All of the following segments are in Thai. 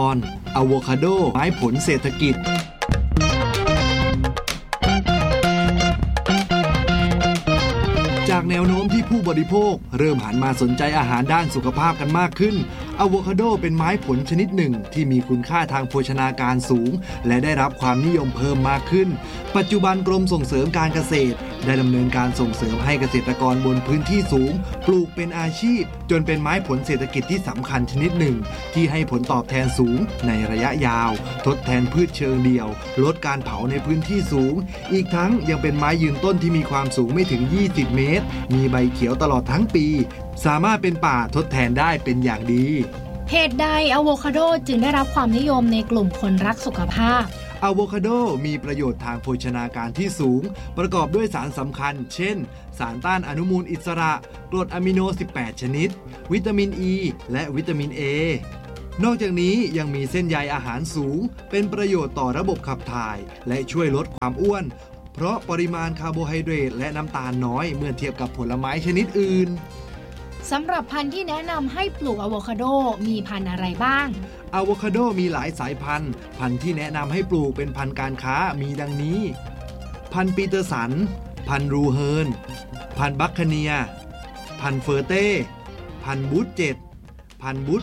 อนอะโวคาโดไม้ผลเศรษฐกิจจากแนวโน้มที่ผู้บริโภคเริ่มหันมาสนใจอาหารด้านสุขภาพกันมากขึ้นอะโวคาโดเป็นไม้ผลชนิดหนึ่งที่มีคุณค่าทางโภชนาการสูงและได้รับความนิยมเพิ่มมากขึ้นปัจจุบันกรมส่งเสริมการเกษตรได้ดำเนินการส่งเสริมให้เกษตรกรบนพื้นที่สูงปลูกเป็นอาชีพจนเป็นไม้ผลเศรษฐกิจที่สำคัญชนิดหนึ่งที่ให้ผลตอบแทนสูงในระยะยาวทดแทนพืชเชิงเดี่ยวลดการเผาในพื้นที่สูงอีกทั้งยังเป็นไม้ยืนต้นที่มีความสูงไม่ถึง20 เมตรมีใบเขียวตลอดทั้งปีสามารถเป็นป่าทดแทนได้เป็นอย่างดีเหตุใดอะโวคาโดจึงได้รับความนิยมในกลุ่มคนรักสุขภาพอะโวคาโดมีประโยชน์ทางโภชนาการที่สูงประกอบด้วยสารสำคัญเช่นสารต้านอนุมูลอิสระกรดอะมิโน18ชนิดวิตามิน E และวิตามิน A นอกจากนี้ยังมีเส้นใยอาหารสูงเป็นประโยชน์ต่อระบบขับถ่ายและช่วยลดความอ้วนเพราะปริมาณคาร์โบไฮเดรตและน้ำตาลน้อยเมื่อเทียบกับผลไม้ชนิดอื่นสำหรับพันธุ์ที่แนะนำให้ปลูกอะโวคาโดมีพันธุ์อะไรบ้างอะโวคาโดมีหลายสายพันธุ์ที่แนะนำให้ปลูกเป็นพันธุ์การค้ามีดังนี้พันธุ์ปีเตอร์สันพันธุ์รูเฮิร์นพันธุ์บัคคาเนียพันธุ์เฟอร์เต้พันธุ์บูท7พันธุ์บูท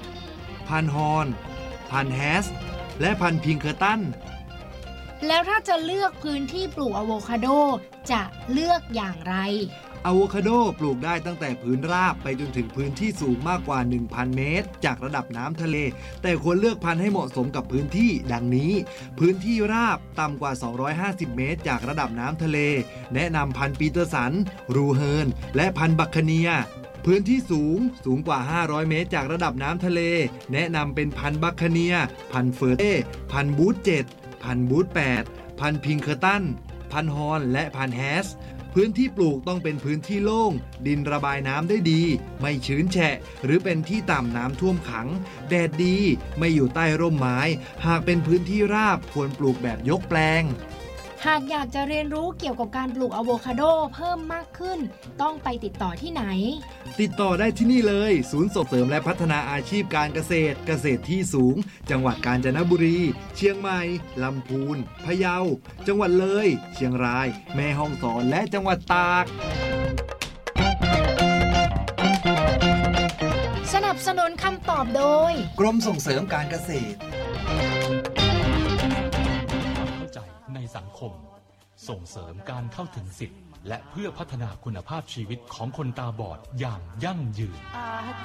8พันธุ์ฮอนพันธุ์แฮสและพันธุ์พิงเคอร์ตันแล้วถ้าจะเลือกพื้นที่ปลูกอะโวคาโดจะเลือกอย่างไรอะโวคาโดปลูกได้ตั้งแต่พื้นราบไปจนถึงพื้นที่สูงมากกว่า 1,000 เมตรจากระดับน้ำทะเลแต่ควรเลือกพันธุ์ให้เหมาะสมกับพื้นที่ดังนี้พื้นที่ราบต่ำกว่า250 เมตรจากระดับน้ำทะเลแนะนำพันธุ์ปีเตอร์สันรูเฮิร์นและพันธุ์บัคคาเนียพื้นที่สูงกว่า500 เมตรจากระดับน้ำทะเลแนะนำเป็นพันธุ์บัคคาเนียพันธุ์เฟอร์เต้พันธุ์บูท7พันธุ์บูท8พันธุ์พิงเคอร์ตันพันธุ์ฮอนและพันธุ์แฮสพื้นที่ปลูกต้องเป็นพื้นที่โล่งดินระบายน้ำได้ดีไม่ชื้นแฉะหรือเป็นที่ต่ำน้ำท่วมขังแดดดีไม่อยู่ใต้ร่มไม้หากเป็นพื้นที่ราบควรปลูกแบบยกแปลงหากอยากจะเรียนรู้เกี่ยวกับการปลูกอะโวคาโดเพิ่มมากขึ้นต้องไปติดต่อที่ไหนติดต่อได้ที่นี่เลยศูนย์ส่งเสริมและพัฒนาอาชีพการเกษตรที่สูงจังหวัดกาญจนบุรีเชียงใหม่ลำพูนพะเยาจังหวัดเลยเชียงรายแม่ฮ่องสอนและจังหวัดตากสนับสนุนคำตอบโดยกรมส่งเสริมการเกษตรในสังคมส่งเสริมการเข้าถึงสิทธิและเพื่อพัฒนาคุณภาพชีวิตของคนตาบอดอย่างยั่งยืน